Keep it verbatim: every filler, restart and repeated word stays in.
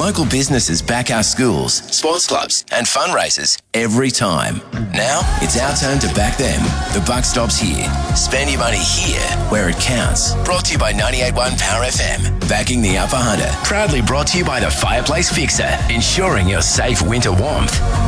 Local businesses back our schools, sports clubs and fundraisers every time. Now it's our turn to back them. The buck stops here. Spend your money here where it counts. Brought to you by ninety-eight point one Power F M. Backing the Upper Hunter. Proudly brought to you by the Fireplace Fixer. Ensuring your safe winter warmth.